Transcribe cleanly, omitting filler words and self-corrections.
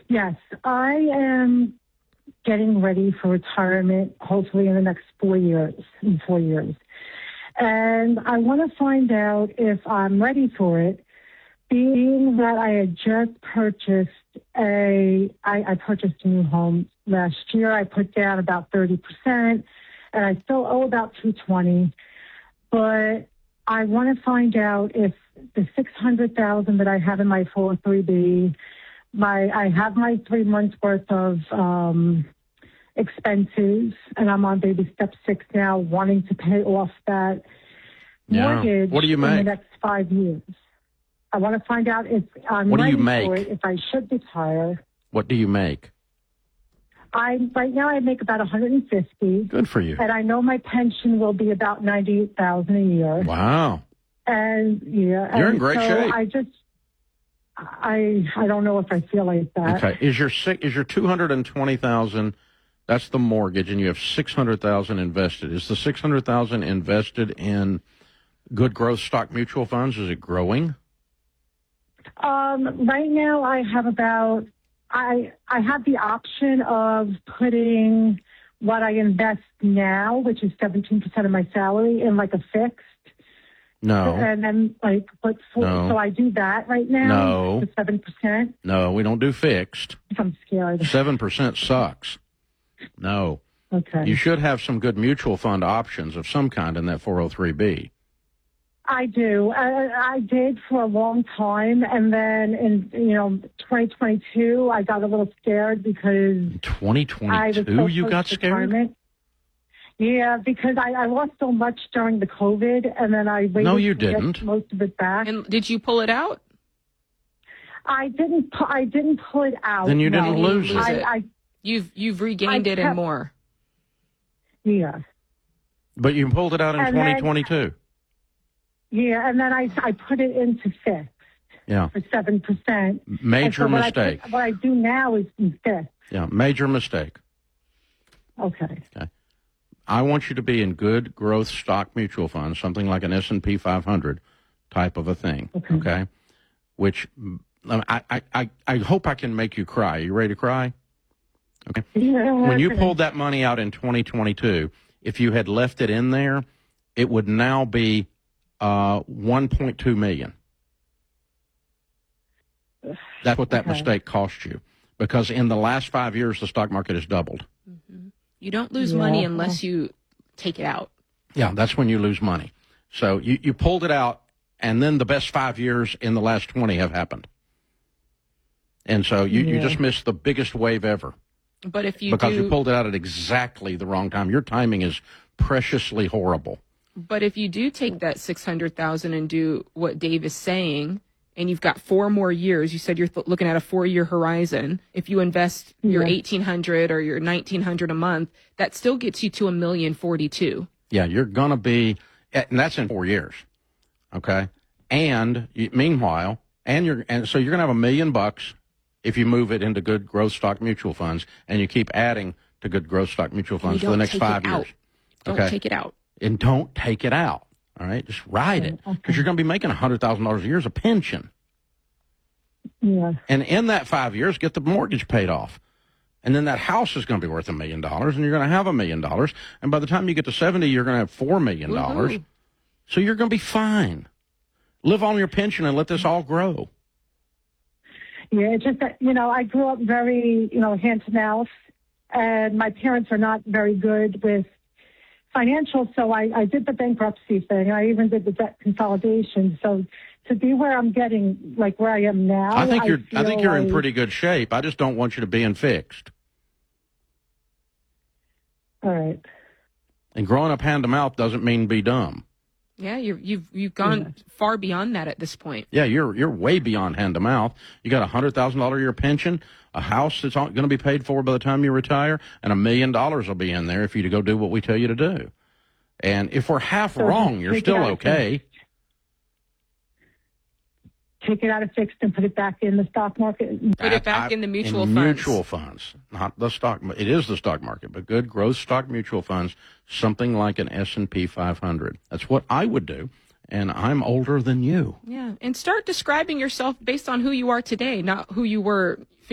Yes, I am getting ready for retirement, hopefully in the next 4 years, in 4 years. And I want to find out if I'm ready for it, being that I had just purchased I purchased a new home last year. I put down about 30%, and I still owe about 220. But I want to find out if the 600,000 that I have in my 403b, I have my 3 months worth of expenses, and I'm on baby step 6 now, wanting to pay off that mortgage What do you make? in the next 5 years. I want to find out if I'm What do ready you make? for it, if I should retire. What do you make? Right now I make about $150. Good for you. And I know my pension will be about $98,000 a year. Wow. And yeah, You're in great shape. I don't know if I feel like that. Okay. Is your $220,000? That's the mortgage, and you have $600,000 invested. Is the $600,000 invested in good growth stock mutual funds? Is it growing? Right now I have I have the option of putting what I invest now, which is 17% of my salary, in like a fixed. No. And then so I do that right now. No. The 7%. No, we don't do fixed. I'm scared. 7% sucks. No. Okay. You should have some good mutual fund options of some kind in that 403b. I do. I did for a long time, and then in 2022, I got a little scared because In 2022, I was so you close got to scared? retirement. Yeah, because I lost so much during the COVID, and then I waited No, you to get didn't. most of it back. And did you pull it out? I didn't pull it out. Then you no. didn't lose it. You've regained it and more. Yeah. But you pulled it out in And then- 2022. Yeah, and then I put it into fixed Yeah. for 7%. Major And so mistake. What I do now is in fixed. Yeah, major mistake. Okay. I want you to be in good growth stock mutual funds, something like an S&P 500 type of a thing, okay? Which I hope I can make you cry. You ready to cry? Okay. Yeah, When you pulled that money out in 2022, if you had left it in there, it would now be $1.2 million. That's what that mistake cost you, because in the last 5 years, the stock market has doubled. Mm-hmm. You don't lose money unless you take it out. Yeah, that's when you lose money. So you pulled it out, and then the best 5 years in the last 20 have happened. And so you just missed the biggest wave ever. But if you because you pulled it out at exactly the wrong time. Your timing is preciously horrible. But if you do take that 600,000 and do what Dave is saying, and you've got 4 more years, you said you're looking at a 4-year horizon. If you invest your $1,800 or your $1,900 a month, that still gets you to $1,042,000. Yeah, you're going to be, and that's in 4 years. Okay. And meanwhile, so you're going to have $1 million if you move it into good growth stock mutual funds, and you keep adding to good growth stock mutual funds for the next 5 years. Don't take it out. And don't take it out. All right, just ride it, because you're going to be making $100,000 a year as a pension. Yeah. And in that 5 years, get the mortgage paid off. And then that house is going to be worth $1 million, and you're going to have $1 million. And by the time you get to 70, you're going to have $4 million. Woo-hoo. So you're going to be fine. Live on your pension and let this all grow. Yeah, it's just that, I grew up very, hand to mouth, and my parents are not very good with financial, so I did the bankruptcy thing. I even did the debt consolidation. So to be where I'm getting, like where I am now, I think you're in pretty good shape. I just don't want you to be in fixed. All right. And growing up hand to mouth doesn't mean be dumb. Yeah, you've gone far beyond that at this point. Yeah, you're way beyond hand to mouth. You got $100,000 a year pension, a house that's going to be paid for by the time you retire, and $1 million will be in there if you to go do what we tell you to do. And if we're half wrong, you're still okay. Take it out of fixed and put it back in the stock market. Put it back in the mutual funds. Mutual funds, not the stock. It is the stock market, but good growth stock mutual funds, something like an S&P 500. That's what I would do, and I'm older than you. Yeah, and start describing yourself based on who you are today, not who you were